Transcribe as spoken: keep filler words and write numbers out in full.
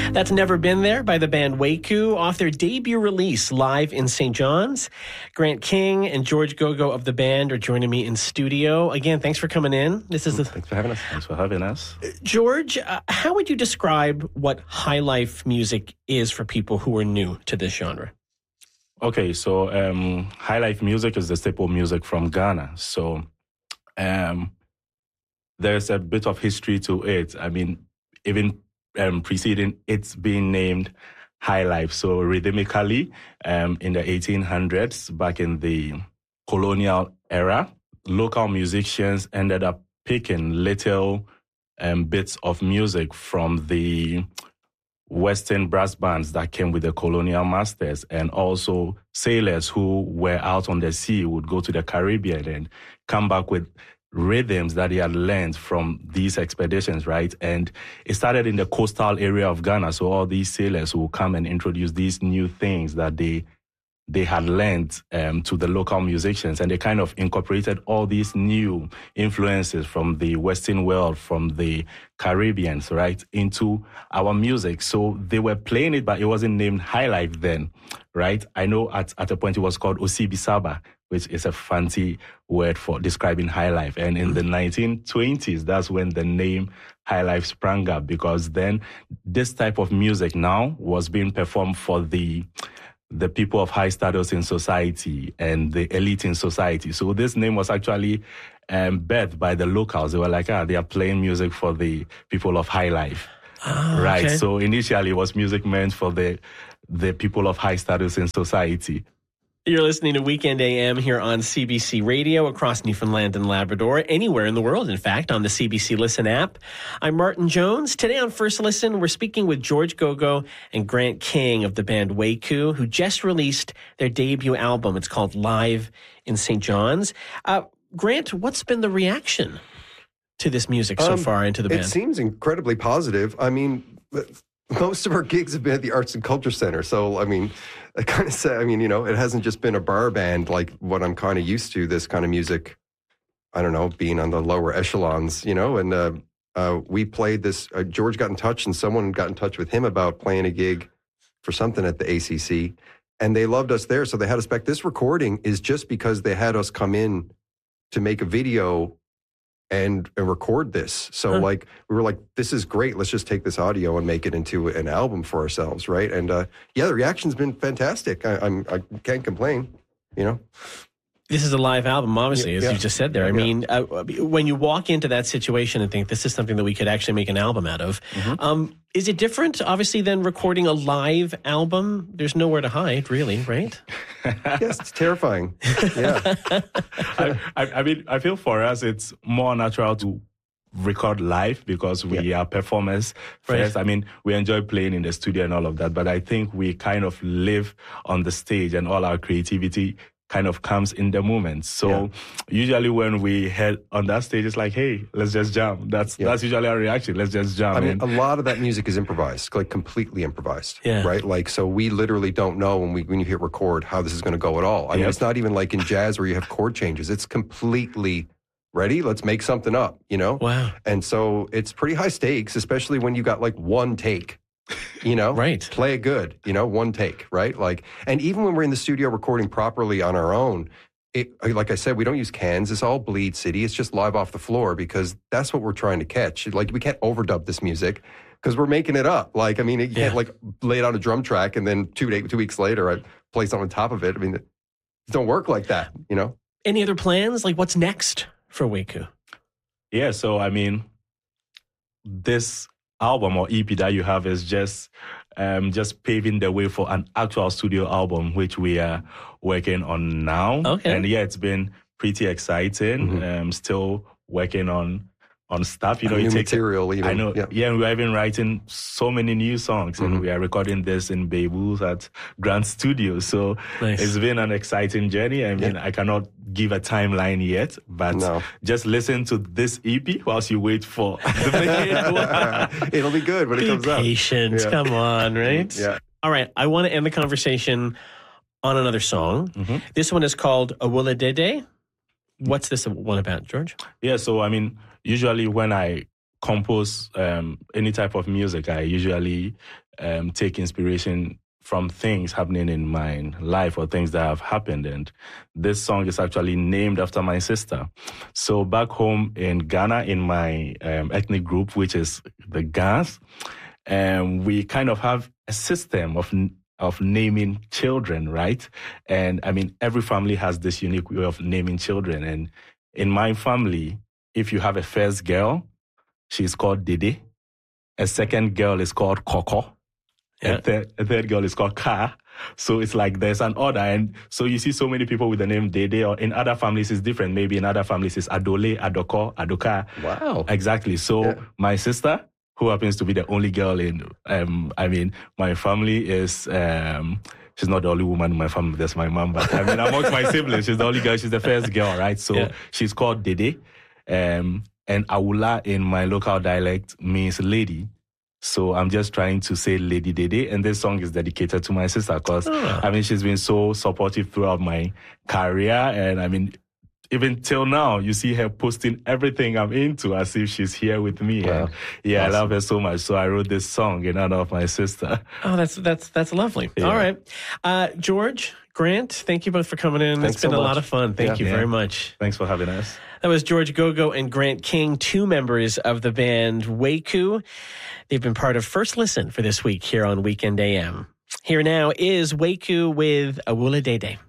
That's Never Been There by the band Waku off their debut release live in Saint John's. Grant King and George Gogo of the band are joining me in studio. Again, thanks for coming in. This is the Thanks for having us. Thanks for having us. George, uh, how would you describe what high life music is for people who are new to this genre? Okay, so um, high life music is the staple music from Ghana. So um, there's a bit of history to it. I mean, even um, preceding it's being named high life. So rhythmically, um, in the eighteen hundreds, back in the colonial era, local musicians ended up picking little um, bits of music from the Western brass bands that came with the colonial masters, and also sailors who were out on the sea would go to the Caribbean and come back with rhythms that they had learned from these expeditions, right? And it started in the coastal area of Ghana. So all these sailors will come and introduce these new things that they they had learned um, to the local musicians, and they kind of incorporated all these new influences from the Western world, from the Caribbeans, right, into our music. So they were playing it, but it wasn't named high life then, right? I know at, at a point it was called Osibisaba, which is a fancy word for describing high life. And in the nineteen twenties, that's when the name high life sprang up, because then this type of music now was being performed for the the people of high status in society and the elite in society. So this name was actually um, birthed by the locals. They were like, ah, they are playing music for the people of high life. Oh, right. okay. So initially it was music meant for the the people of high status in society. You're listening to Weekend A M here on C B C Radio across Newfoundland and Labrador, anywhere in the world, in fact, on the C B C Listen app. I'm Martin Jones. Today on First Listen, we're speaking with George Gogo and Grant King of the band Waku, who just released their debut album. It's called Live in Saint John's. Uh, Grant, what's been the reaction to this music so um, far into the band? It seems incredibly positive. I mean, most of our gigs have been at the Arts and Culture Center. So, I mean, I kind of say, I mean, you know, it hasn't just been a bar band like what I'm kind of used to, this kind of music, I don't know, being on the lower echelons, you know, and uh, uh, we played this, uh, George got in touch and someone got in touch with him about playing a gig for something at the A C C, and they loved us there. So they had us back. This recording is just because they had us come in to make a video and, and record this. So huh. like, we were like, this is great. Let's just take this audio and make it into an album for ourselves. Right. And uh, yeah, the reaction's been fantastic. I, I'm, I can't complain, you know? This is a live album, obviously, as yeah. you just said there. I yeah. mean, uh, when you walk into that situation and think this is something that we could actually make an album out of, mm-hmm. um, is it different, obviously, than recording a live album? There's nowhere to hide, really, right? Yes, it's terrifying. Yeah. I, I, I mean, I feel for us, it's more natural to record live because we yeah. are performers first. Right. I mean, we enjoy playing in the studio and all of that, but I think we kind of live on the stage and all our creativity kind of comes in the moment. So yeah. usually when we head on that stage, it's like, hey, let's just jam. That's yeah. that's usually our reaction. Let's just jam. I mean, a lot of that music is improvised, like completely improvised. Yeah. Right? Like, so we literally don't know when we when you hit record how this is going to go at all. I yep. mean, it's not even like in jazz where you have chord changes. It's completely ready. Let's make something up, you know? Wow. And so it's pretty high stakes, especially when you got like one take. You know, right. Play it good, you know, one take, right? Like, and even when we're in the studio recording properly on our own, it, like I said, we don't use cans. It's all Bleed City. It's just live off the floor because that's what we're trying to catch. Like, we can't overdub this music because we're making it up. Like, I mean, you yeah. can't like lay it on a drum track and then two day, two weeks later, I play something on top of it. I mean, it don't work like that, you know? Any other plans? Like, what's next for Waku? Yeah, so, I mean, this album or E P that you have is just um, just paving the way for an actual studio album, which we are working on now. Okay. And yeah, it's been pretty exciting. Mm-hmm. Um, still working on on stuff. You know, new it takes material. Even. I know. Yeah. yeah, and we're even writing so many new songs, Mm-hmm. and we are recording this in Beirut at Grand Studio. So nice. It's been an exciting journey. I mean, yeah. I cannot give a timeline yet, but no. just listen to this E P whilst you wait for the main one. It'll be good when be it comes out. Be patient. Yeah. Come on, right? Yeah. All right. I want to end the conversation on another song. Mm-hmm. This one is called Awula Dede. What's this one about, George? Yeah, so I mean, usually when I compose um, any type of music, I usually um, take inspiration from things happening in my life or things that have happened. And this song is actually named after my sister. So back home in Ghana, in my um, ethnic group, which is the Gans, um, we kind of have a system of of naming children, right? And I mean, every family has this unique way of naming children. And in my family, if you have a first girl, she's called Dede. A second girl is called Coco. Yeah. A, third, a third girl is called Ka. So it's like there's an order. And so you see so many people with the name Dede, or in other families it's different. Maybe in other families it's Adole, Adoko, Adoka. Wow. Exactly. So yeah. My sister, who happens to be the only girl in, um, I mean, my family is, um, she's not the only woman in my family, that's my mom, but I mean, amongst my siblings, she's the only girl, she's the first girl, right? So yeah. She's called Dede, um, and Awula in my local dialect means lady. So I'm just trying to say Lady Dede, and this song is dedicated to my sister, because, oh. I mean, she's been so supportive throughout my career, and I mean, even till now, you see her posting everything I'm into as if she's here with me. Wow. And yeah, awesome. I love her so much. So I wrote this song in honor of my sister. Oh, that's that's that's lovely. Yeah. All right. Uh, George, Grant, thank you both for coming in. Thanks it's been so a much. lot of fun. Thank yeah. you very yeah. much. Thanks for having us. That was George Gogo and Grant King, two members of the band Waku. They've been part of First Listen for this week here on Weekend A M. Here now is Waku with Awula Dede.